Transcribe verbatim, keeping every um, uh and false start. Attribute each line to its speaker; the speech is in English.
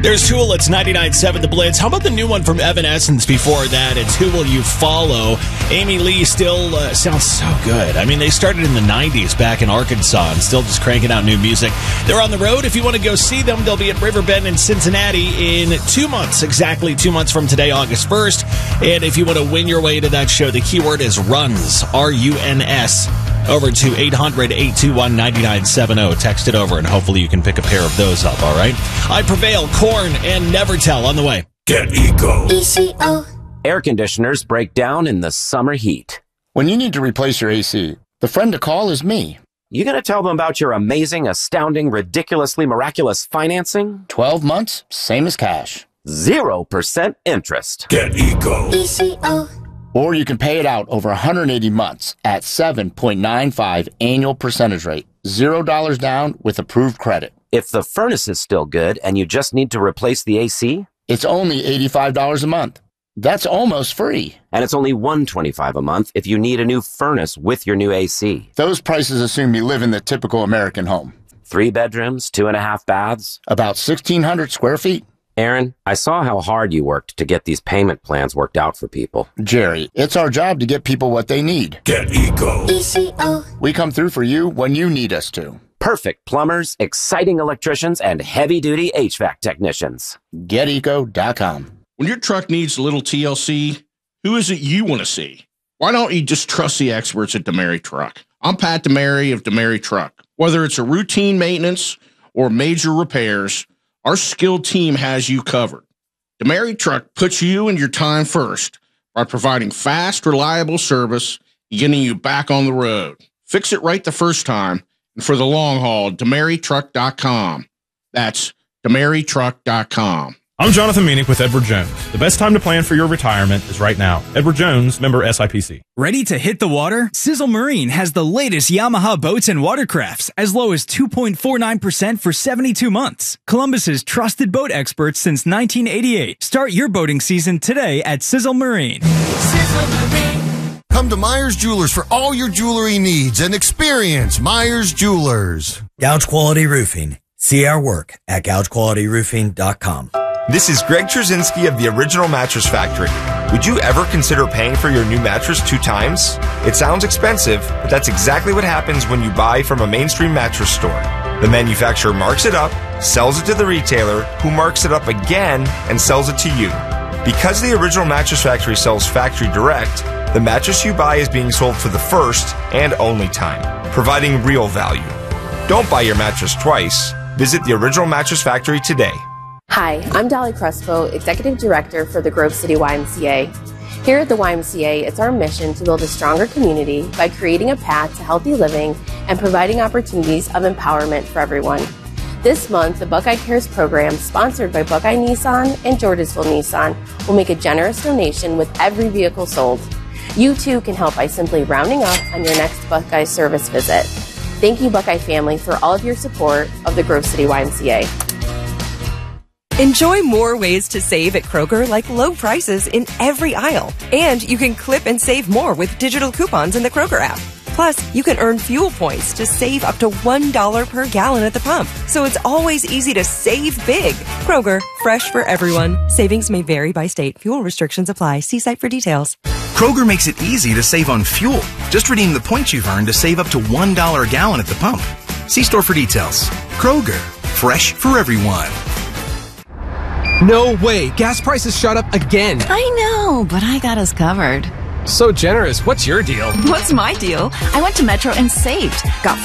Speaker 1: There's Tool, it's ninety-nine point seven The Blitz. How about the new one from Evanescence before that? It's Who Will You Follow? Amy Lee still uh, sounds so good. I mean, they started in the nineties back in Arkansas and still just cranking out new music. They're on the road. If you want to go see them, they'll be at Riverbend in Cincinnati in two months, exactly two months from today, August first. And if you want to win your way to that show, the keyword is RUNS, R U N S. Over to eight hundred, eight two one, nine nine seven zero. Text it over, and hopefully you can pick a pair of those up, all right? I Prevail, Korn, and Never Tell on the way.
Speaker 2: Get Eco.
Speaker 3: E C O.
Speaker 4: Air conditioners break down in the summer heat.
Speaker 5: When you need to replace your A C, the friend to call is me.
Speaker 4: You gonna tell them about your amazing, astounding, ridiculously miraculous financing?
Speaker 5: twelve months, same as cash.
Speaker 4: Zero percent interest.
Speaker 2: Get Eco.
Speaker 3: E C O.
Speaker 5: Or you can pay it out over one hundred eighty months at seven point nine five annual percentage rate. zero dollars down with approved credit.
Speaker 4: If the furnace is still good and you just need to replace the A C?
Speaker 5: It's only eighty-five dollars a month. That's almost free.
Speaker 4: And it's only one hundred twenty-five dollars a month if you need a new furnace with your new A C.
Speaker 5: Those prices assume you live in the typical American home.
Speaker 4: Three bedrooms, two and a half baths.
Speaker 5: About sixteen hundred square feet.
Speaker 4: Aaron, I saw how hard you worked to get these payment plans worked out for people.
Speaker 5: Jerry, it's our job to get people what they need.
Speaker 2: Get Eco.
Speaker 3: E C O.
Speaker 5: We come through for you when you need us to.
Speaker 4: Perfect plumbers, exciting electricians, and heavy-duty H V A C technicians.
Speaker 5: Get eco dot com.
Speaker 6: When your truck needs a little T L C, who is it you want to see? Why don't you just trust the experts at DeMary Truck? I'm Pat DeMary of DeMary Truck. Whether it's a routine maintenance or major repairs, our skilled team has you covered. DeMary Truck puts you and your time first by providing fast, reliable service, getting you back on the road. Fix it right the first time, and for the long haul, demary truck dot com. That's demary truck dot com.
Speaker 7: I'm Jonathan Meanick with Edward Jones. The best time to plan for your retirement is right now. Edward Jones, member S I P C.
Speaker 8: Ready to hit the water? Sizzle Marine has the latest Yamaha boats and watercrafts as low as two point four nine percent for seventy-two months. Columbus's trusted boat experts since nineteen eighty-eight. Start your boating season today at Sizzle Marine.
Speaker 3: Sizzle Marine.
Speaker 9: Come to Myers Jewelers for all your jewelry needs and experience Myers Jewelers.
Speaker 10: Gouge Quality Roofing. See our work at gouge quality roofing dot com.
Speaker 11: This is Greg Trzynski of the Original Mattress Factory. Would you ever consider paying for your new mattress two times? It sounds expensive, but that's exactly what happens when you buy from a mainstream mattress store. The manufacturer marks it up, sells it to the retailer, who marks it up again and sells it to you. Because the Original Mattress Factory sells factory direct, the mattress you buy is being sold for the first and only time, providing real value. Don't buy your mattress twice. Visit the Original Mattress Factory today.
Speaker 12: Hi, I'm Dolly Crespo, Executive Director for the Grove City Y M C A. Here at the Y M C A, it's our mission to build a stronger community by creating a path to healthy living and providing opportunities of empowerment for everyone. This month, the Buckeye Cares program, sponsored by Buckeye Nissan and Georgesville Nissan, will make a generous donation with every vehicle sold. You too can help by simply rounding up on your next Buckeye service visit. Thank you, Buckeye family, for all of your support of the Grove City Y M C A.
Speaker 13: Enjoy more ways to save at Kroger, like low prices in every aisle. And you can clip and save more with digital coupons in the Kroger app. Plus, you can earn fuel points to save up to one dollar per gallon at the pump. So it's always easy to save big. Kroger, fresh for everyone. Savings may vary by state. Fuel restrictions apply. See site for details.
Speaker 14: Kroger makes it easy to save on fuel. Just redeem the points you've earned to save up to one dollar a gallon at the pump. See store for details. Kroger, fresh for everyone.
Speaker 15: No way. Gas prices shot up again.
Speaker 16: I know, but I got us covered.
Speaker 15: So generous. What's your deal?
Speaker 16: What's my deal? I went to Metro and saved. Got